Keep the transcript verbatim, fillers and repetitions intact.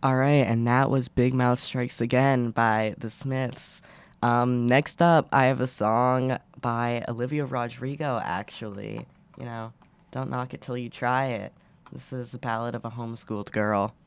All right, and that was Big Mouth Strikes Again by The Smiths. Um, next up, I have a song by Olivia Rodrigo, actually. You know, don't knock it till you try it. This is the ballad of a homeschooled girl.